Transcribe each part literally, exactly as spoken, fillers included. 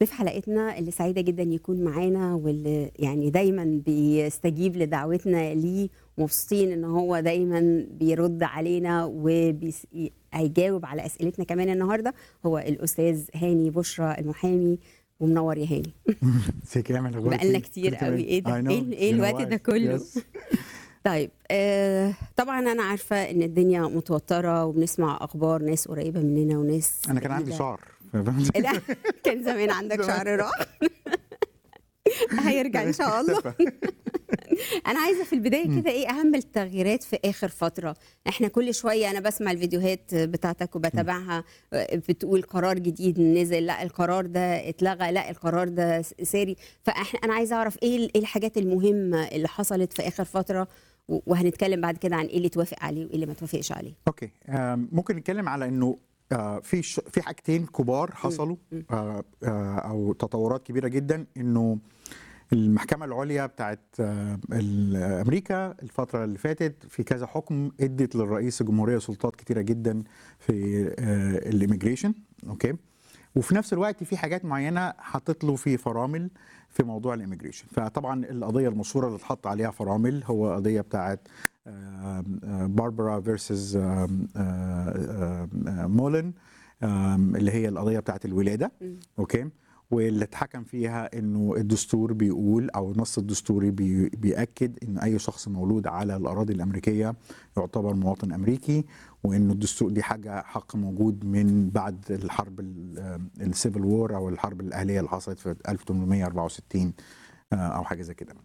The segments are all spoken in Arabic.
ضيف حلقتنا اللي سعيدة جدا يكون معانا، واللي يعني دايما بيستجيب لدعوتنا ليه، ومبسوطين ان هو دايما بيرد علينا وهيجاوب على اسئلتنا كمان النهارده. هو الاستاذ هاني بشرى المحامي. ومنور يا هاني. ازيك يا ايمن، اخبارك بقالنا ايه؟ كتير كله تمام. قوي. ايه ده؟ I know. ايه ايه It's been a الوقت ده while. كله؟ Yes. طيب، آه طبعا انا عارفه ان الدنيا متوتره، وبنسمع اخبار ناس قريبه مننا وناس انا كان عندي بعيدة. شعر. لا، كان زمان عندك زمان. شعر راح. هيرجع ان شاء الله. اختفى. انا عايزه في البدايه كده، ايه اهم التغييرات في اخر فتره؟ احنا كل شويه انا بسمع الفيديوهات بتاعتك وبتابعها، بتقول قرار جديد نزل، لا القرار ده اتلغى، لا القرار ده ساري. فاحنا انا عايزه اعرف ايه ايه الحاجات المهمه اللي حصلت في اخر فتره، وهنتكلم بعد كده عن ايه اللي توافق عليه وايه اللي ما توافقش عليه. اوكي، آم، ممكن نتكلم على انه آه، في ش- في حاجتين كبار حصلوا، م. آه، آه، او تطورات كبيره جدا. انه المحكمه العليا بتاعت آه، ال- امريكا الفتره اللي فاتت في كذا حكم ادت للرئيس الجمهوريه سلطات كتيره جدا في الاميجريشن. اوكي، وفي نفس الوقت في حاجات معينه حطت له في فرامل في موضوع الاميجريشن. فطبعا القضيه المشهوره اللي اتحط عليها فرامل هو قضيه بتاعت آم، آه، باربرا فيرسز مولن، آم، اللي هي القضيه بتاعت الولاده. م. اوكي، واللي اتحكم فيها انه الدستور بيقول، او النص الدستوري بي بيأكد ان اي شخص مولود على الاراضي الامريكيه يعتبر مواطن امريكي، وانه الدستور دي حاجه حق موجود من بعد الحرب السيفل وور او الحرب الاهليه اللي حصلت في ألف وثمانمائة وأربعة وستين آه، او حاجه زي كده.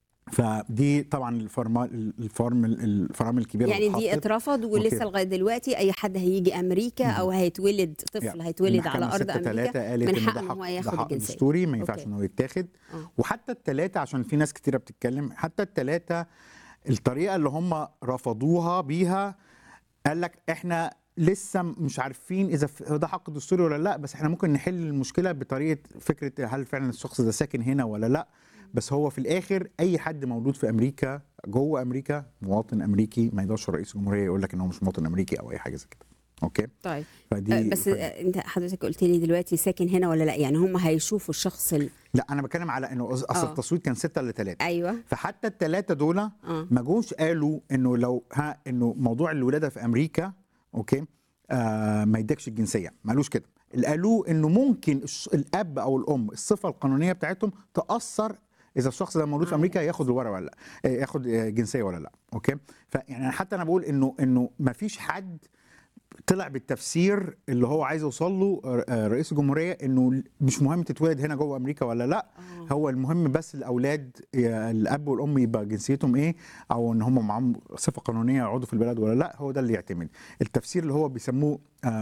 فدي طبعا الفرمال الفرمل الفرامل الكبيره اللي يعني دي اتحطت. اترفض، ولسه أوكي. لغايه دلوقتي اي حد هيجي امريكا مم. او هيتولد طفل يعني هيتولد على المحكمة ارض ستة امريكا تلاتة قالت من إن حقه ده ان هو حق، ده ياخد حق الجنسيه. دستوري ما ينفعش اوكي. إنه يتاخد. اه وحتى التلاتة، عشان في ناس كتيرة بتتكلم، حتى التلاتة الطريقة اللي هم رفضوها بيها قال لك إحنا لسه مش عارفين إذا ف- ده حق دستوري ولا لا، بس إحنا ممكن نحل المشكلة بطريقة فكرة هل فعلا الشخص ده ساكن هنا ولا لا. بس هو في الآخر أي حد مولود في أمريكا جوه أمريكا مواطن أمريكي، ما يقدرش رئيس الجمهورية يقول لك إن هو مش مواطن أمريكي أو أي حاجة زي كده. أوكي. طيب. آه، فدي بس آه، فدي انت حضرتك قلت لي دلوقتي ساكن هنا ولا لا؟ يعني هم هيشوفوا الشخص ال... لا، انا بتكلم على انه أص- اصل اه التصويت كان ستة لثلاثة. ايوه. فحتى الثلاثه دول اه ما جوش قالوا انه لو ها انه موضوع الولاده في امريكا، اوكي، آه ما يدكش الجنسيه، ما قالوش كده. اللي قالوه انه ممكن الش- الاب او الام الصفه القانونيه بتاعتهم تاثر اذا الشخص ده مولود في امريكا على ياخد الورقه ولا لا، آه، ياخد آه، جنسيه ولا لا. اوكي، فيعني حتى انا بقول انه انه ما فيش حد طلع بالتفسير اللي هو عايز يوصل له آه، رئيس الجمهوريه، انه مش مهم تتولد هنا جوه امريكا ولا لا. اه هو المهم بس الاولاد، يا الاب والام يبقى جنسيتهم ايه، او ان هم معاهم صفه قانونيه يقعدوا في البلد ولا لا. هو ده اللي يعتمد. التفسير اللي هو بيسموه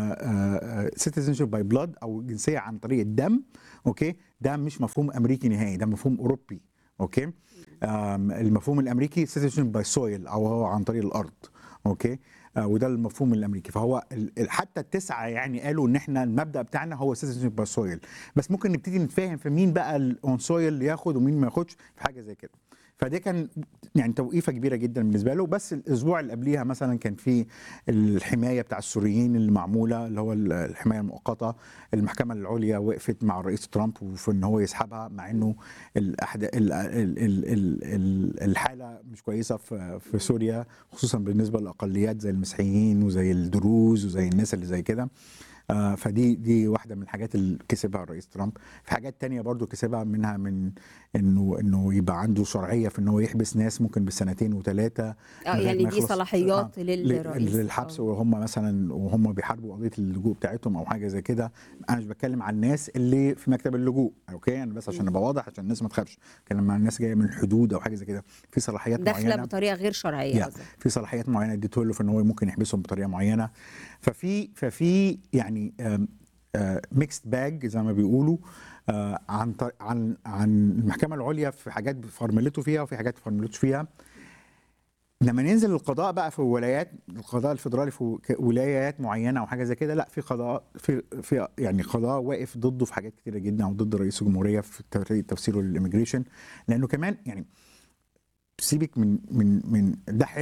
citizenship باي بلاد او جنسيه عن طريق الدم، اوكي، ده مش مفهوم امريكي نهائي، ده مفهوم اوروبي. اوكي، آم، المفهوم الامريكي citizenship باي سويل او هو عن طريق الارض. اوكي، آه، وده المفهوم الامريكي. فهو ال- ال- حتى التسعه يعني قالوا ان احنا المبدا بتاعنا هو citizenship باي سويل، بس ممكن نبتدي نتفاهم في مين بقى الاون سويل اللي ياخد ومين ما ياخدش في حاجه زي كده. فده كان يعني توقيفه كبيره جدا بالنسبه له. بس الاسبوع اللي قبليها مثلا كان في الحمايه بتاع السوريين اللي معموله، اللي هو ال- الحمايه المؤقته. المحكمه العليا وقفت مع الرئيس ترامب وفي ان هو يسحبها، مع انه الأحد... ال... ال... ال... ال... ال- الحاله مش كويسه في في سوريا، خصوصا بالنسبه للاقليات زي المسيحيين وزي الدروز وزي الناس اللي زي كده. آه، فدي دي واحده من الحاجات اللي كسبها الرئيس ترامب. في حاجات تانية برضو كسبها، منها من انه انه يبقى عنده شرعيه في انه هو يحبس ناس ممكن بالسنتين وثلاثه اه لغايه يعني ما دي يخلص آه صلاحيات ل- للرئيس. للحبس، اه وهم مثلا وهم بيحاربوا قضيه اللجوء بتاعتهم او حاجه زي كده. انا مش بتكلم عن الناس اللي في مكتب اللجوء، اوكي، انا بس عشان مم. ابقى واضح عشان الناس ما تخافش. بتكلم عن الناس جايه من الحدود او حاجه زي كده، في صلاحيات داخله معينه. بطريقه غير شرعيه يا قصدك. في صلاحيات معينه اديته له في ان هو ممكن يحبسهم بطريقه معينه. ففي ففي يعني ميكست باج زي ما بيقولوا، آه، عن طر- عن عن المحكمه العليا في حاجات فرملته فيها وفي حاجات فرملتش فيها. لما ننزل القضاء بقى في ولايات القضاء الفيدرالي في ك- ولايات معينه او حاجه زي كده، لا، في قضاء في في يعني قضاء واقف ضده في حاجات كتيره جدا، او ضد رئيس الجمهوريه في طريقه تفسيره للإيميجريشن. لانه كمان يعني سيبك من من من ده